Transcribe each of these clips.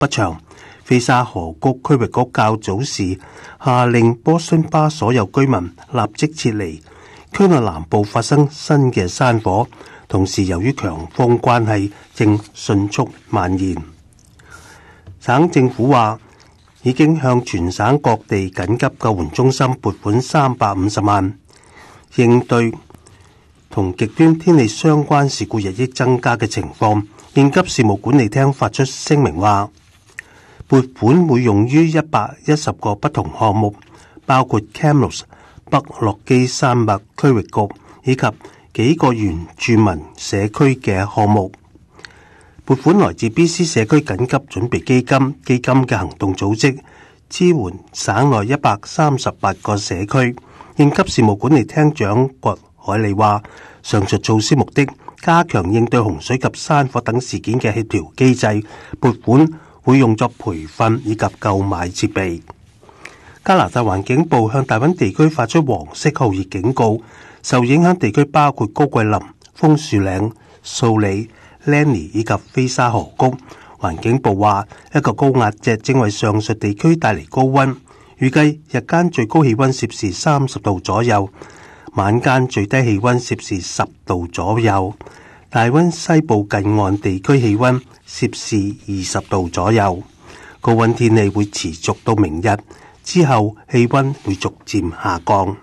不詳。菲沙河谷區域局較早時下令波孫巴所有居民立即撤離，區內南部發生新嘅山火，同時由於強風關係正迅速蔓延。省政府話已經向全省各地緊急救援中心撥款350萬，應對同極端天氣相關事故日益增加嘅情況。應急事務管理廳發出聲明話，撥款會用於110個不同項目，包括 Camrose 北洛基山脈區域局以及幾個原住民社區嘅項目。撥款來自 BC 社區緊急準備基金，基金嘅行動組織支援省內138個社區。應急事務管理廳長郭海利話，上述措施目的加強應對洪水及山火等事件嘅協調機制，撥款會用作培訓以及購買設備。加拿大環境部向大溫地區發出黃色酷熱警告，受影響地區包括高桂林、楓樹嶺、素里、Lani 以及菲沙河谷。環境部話，一個高壓脊正為上述地區帶嚟高溫，預計日間最高氣溫攝氏30度左右，晚間最低氣溫攝氏10度左右。大溫西部近岸地區氣溫攝氏20度左右。高溫天氣會持續到明日，之後氣溫會逐漸下降。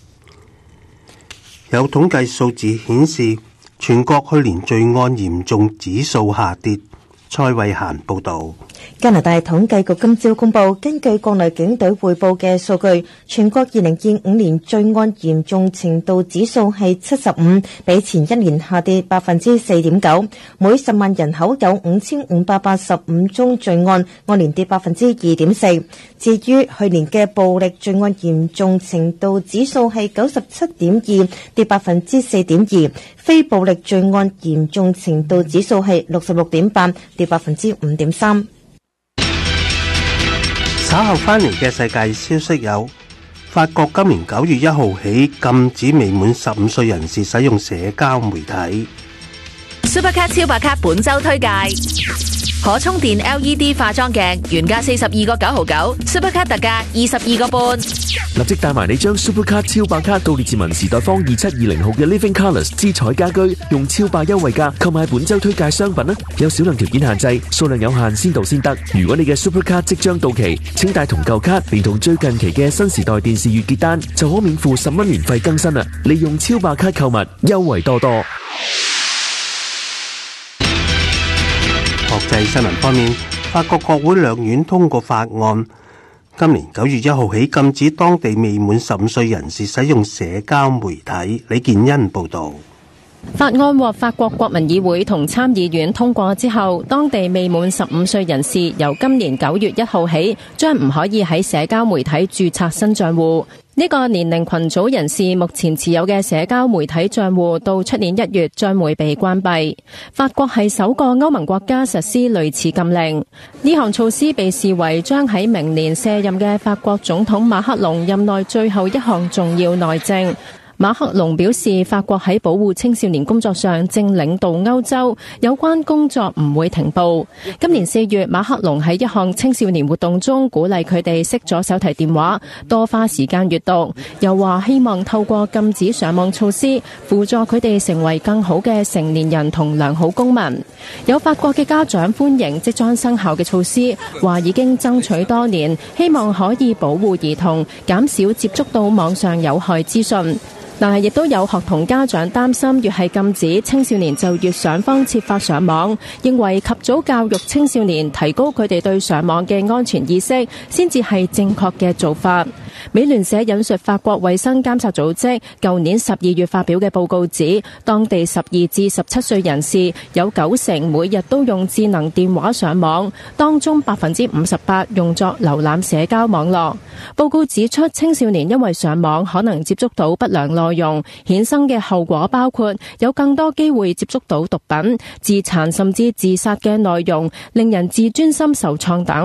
有統計數字顯示，全國去年罪案嚴重指數下跌。蔡慧嫻報道。 加拿大統計局今朝公布，根據國內警隊匯報嘅數據，全國2025年罪案嚴重程度指數係75，比前一年下跌 4.9%。每10萬人口有5585宗罪案，按年跌 2.4%。至於去年嘅暴力罪案嚴重程度指數係97.2，跌 4.2%。非暴力罪案嚴重程度指數係66.8，跌 5.3%。 稍後翻嚟嘅世界消息有：法國今年9月1號起禁止未滿15歲人士使用社交媒體。 Supercat 超白卡本周推介：可充電 LED 化妝鏡，原價42個9毫9 ，Supercat 特價22個半。 立即帶埋你將 Supercat 超白卡到列治文時代坊2720號嘅 Living Colours 姿彩家居，用超白優惠價購買本周推介商品啦！有少量條件限制，數量有限，先到先得。如果你嘅 Supercat 即將到期，請帶同舊卡，連同最近期嘅新時代電視月結單，就可免付10蚊年費更新啦！利用超白卡購物，優惠多多。 國際新聞方面，法國國會兩院通過法案，今年9月1號起禁止當地未滿15歲人士使用社交媒體。李建恩報道。 法案獲法國國民議會同參議院通過之後，當地未滿15歲人士由今年9月1號起，將唔可以喺社交媒體註冊新賬戶。呢個年齡群組人士目前持有嘅社交媒體賬戶到出年1月將會被關閉。法國係首個歐盟國家實施類似禁令。呢項措施被視為將喺明年卸任嘅法國總統馬克龍任內最後一項重要內政。馬克龍表示，法國喺保護青少年工作上正領導歐洲，有關工作唔會停步。今年4月，馬克龍喺一項青少年活動中鼓勵佢哋熄咗手提電話，多花時間閱讀，又話希望透過禁止上網措施，輔助佢哋成為更好嘅成年人同良好公民。有法國嘅家長歡迎即將生效嘅措施，話已經爭取多年，希望可以保護兒童，減少接觸到網上有害資訊。但係亦都有學童家長擔心，越係禁止，青少年就越想方設法上網，認為及早教育青少年，提高佢哋對上網嘅安全意識，先至係正確嘅做法。美聯社引述法國衛生監察組織舊年12月發表嘅報告指，當地12至17歲人士有90%每日都用智能電話上網，當中58%用作瀏覽社交網絡。報告指出，青少年因為上網可能接觸到不良內容，衍生嘅後果包括有更多機會接觸到毒品、自殘甚至自殺嘅內容，令人自尊心受創等。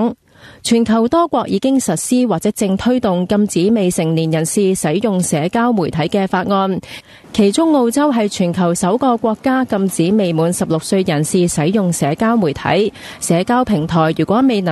全球多國已經實施或者正推動禁止未成年人士使用社交媒體嘅法案，其中澳洲係全球首個國家禁止未滿16歲人士使用社交媒體。社交平台如果未能